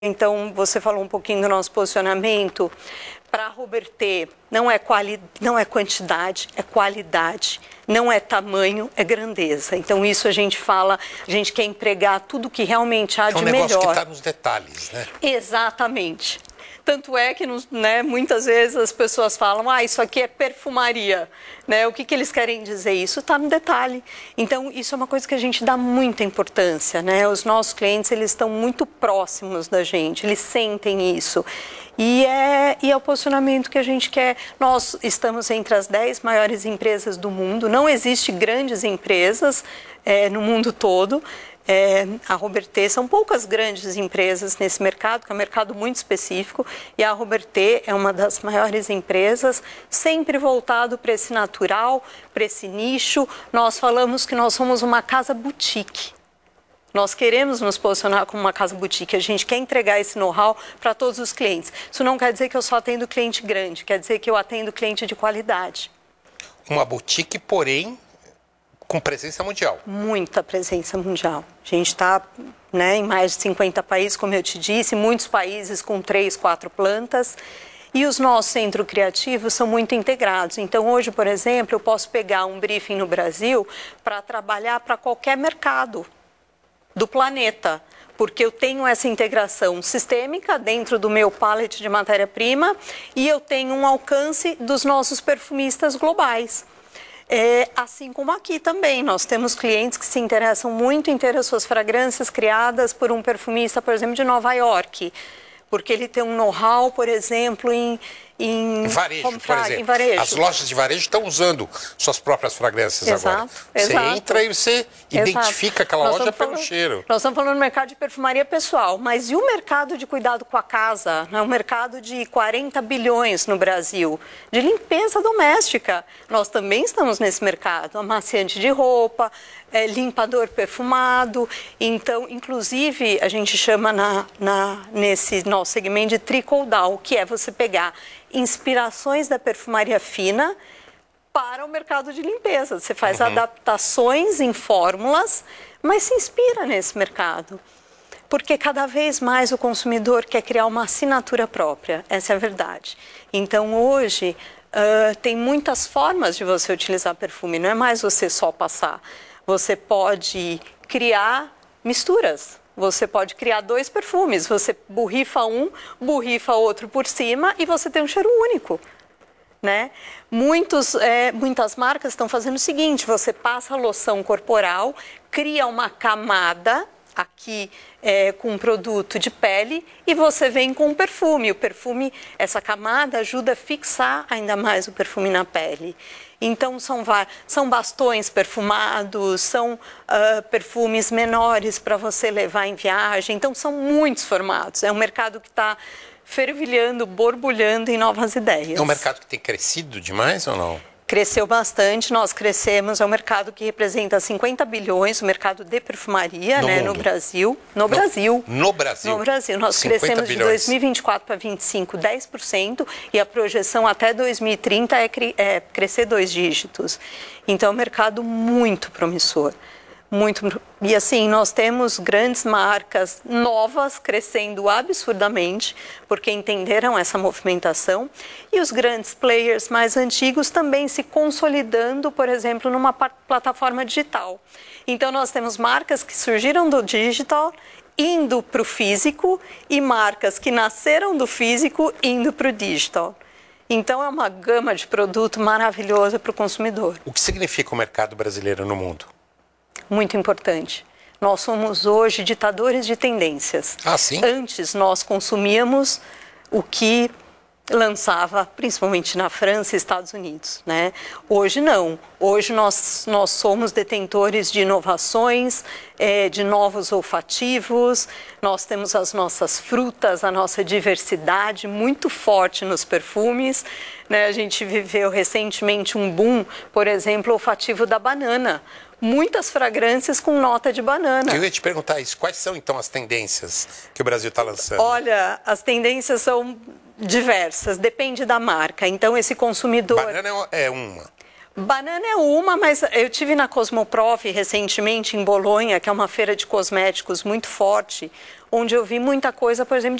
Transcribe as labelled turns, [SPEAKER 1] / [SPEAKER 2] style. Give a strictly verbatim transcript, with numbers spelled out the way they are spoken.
[SPEAKER 1] Então, você falou um pouquinho do nosso posicionamento. Para a Robertet, não é, quali... não é quantidade, é qualidade. Não é tamanho, é grandeza. Então, isso a gente fala, a gente quer empregar tudo que realmente há de melhor.
[SPEAKER 2] É um negócio que está nos detalhes, né?
[SPEAKER 1] Exatamente. Tanto é que, né, muitas vezes as pessoas falam, ah, isso aqui é perfumaria, né? O que, que eles querem dizer? Isso está no detalhe. Então, isso é uma coisa que a gente dá muita importância, né? Os nossos clientes, eles estão muito próximos da gente, eles sentem isso. E é, e é o posicionamento que a gente quer. Nós estamos entre as dez maiores empresas do mundo, não existe grandes empresas é, no mundo todo. É, a Robertet, são poucas grandes empresas nesse mercado, que é um mercado muito específico, e a Robertet é uma das maiores empresas, sempre voltado para esse natural, para esse nicho. Nós falamos que nós somos uma casa boutique. Nós queremos nos posicionar como uma casa boutique, a gente quer entregar esse know-how para todos os clientes. Isso não quer dizer que eu só atendo cliente grande, quer dizer que eu atendo cliente de qualidade.
[SPEAKER 2] Uma boutique, porém, com presença mundial.
[SPEAKER 1] Muita presença mundial. A gente está, né, em mais de cinquenta países, como eu te disse, muitos países com três, quatro plantas. E os nossos centros criativos são muito integrados. Então, hoje, por exemplo, eu posso pegar um briefing no Brasil para trabalhar para qualquer mercado do planeta, porque eu tenho essa integração sistêmica dentro do meu pallet de matéria-prima e eu tenho um alcance dos nossos perfumistas globais. É, assim como aqui também, nós temos clientes que se interessam muito em ter as suas fragrâncias criadas por um perfumista, por exemplo, de Nova York, porque ele tem um know-how, por exemplo, em... Em
[SPEAKER 2] varejo, por
[SPEAKER 1] fra...
[SPEAKER 2] exemplo.
[SPEAKER 1] Em varejo.
[SPEAKER 2] As lojas de varejo estão usando suas próprias fragrâncias
[SPEAKER 1] exato,
[SPEAKER 2] agora.
[SPEAKER 1] Exato.
[SPEAKER 2] Você entra e você exato. identifica aquela
[SPEAKER 1] nós
[SPEAKER 2] loja pelo
[SPEAKER 1] falando,
[SPEAKER 2] cheiro.
[SPEAKER 1] Nós estamos falando do mercado de perfumaria pessoal, mas e o mercado de cuidado com a casa? É um mercado de quarenta bilhões no Brasil, de limpeza doméstica. Nós também estamos nesse mercado, amaciante de roupa, é, limpador perfumado. Então, inclusive, a gente chama na, na, nesse nosso segmento de trickle down, que é você pegar inspirações da perfumaria fina para o mercado de limpeza. Você faz uhum. adaptações em fórmulas, mas se inspira nesse mercado. Porque cada vez mais o consumidor quer criar uma assinatura própria. Essa é a verdade. Então, hoje, uh, tem muitas formas de você utilizar perfume. Não é mais você só passar. Você pode criar misturas. Você pode criar dois perfumes, você borrifa um, borrifa outro por cima e você tem um cheiro único, né? Muitos, é, muitas marcas estão fazendo o seguinte, você passa a loção corporal, cria uma camada aqui é, com um produto de pele e você vem com um perfume. O perfume, essa camada ajuda a fixar ainda mais o perfume na pele. Então, são, são bastões perfumados, são uh, perfumes menores para você levar em viagem. Então, são muitos formatos. É um mercado que está fervilhando, borbulhando em novas ideias.
[SPEAKER 2] É um mercado que tem crescido demais ou não?
[SPEAKER 1] Cresceu bastante, nós crescemos, é um mercado que representa cinquenta bilhões, o mercado de perfumaria,
[SPEAKER 2] no,
[SPEAKER 1] né, no Brasil. No, no Brasil.
[SPEAKER 2] No Brasil?
[SPEAKER 1] No Brasil. Nós crescemos bilhões. De dois mil e vinte e quatro para vinte e cinco, dez por cento, e a projeção até dois mil e trinta é, é crescer dois dígitos. Então, é um mercado muito promissor. Muito. E assim, nós temos grandes marcas novas crescendo absurdamente, porque entenderam essa movimentação, e os grandes players mais antigos também se consolidando, por exemplo, numa plataforma digital. Então, nós temos marcas que surgiram do digital, indo para o físico, e marcas que nasceram do físico, indo para o digital. Então, é uma gama de produto maravilhosa para o consumidor.
[SPEAKER 2] O que significa o mercado brasileiro no mundo?
[SPEAKER 1] Muito importante. Nós somos hoje ditadores de tendências.
[SPEAKER 2] Ah, sim?
[SPEAKER 1] Antes nós consumíamos o que lançava, principalmente na França e Estados Unidos, né? Hoje não. Hoje nós, nós somos detentores de inovações, é, de novos olfativos, nós temos as nossas frutas, a nossa diversidade muito forte nos perfumes, né? A gente viveu recentemente um boom, por exemplo, olfativo da banana. Muitas fragrâncias com nota de banana.
[SPEAKER 2] Eu ia te perguntar isso. Quais são, então, as tendências que o Brasil está lançando?
[SPEAKER 1] Olha, as tendências são diversas, depende da marca. Então, esse consumidor...
[SPEAKER 2] Banana é uma.
[SPEAKER 1] Banana é uma, mas eu tive na Cosmoprof recentemente em Bolonha, que é uma feira de cosméticos muito forte, onde eu vi muita coisa, por exemplo,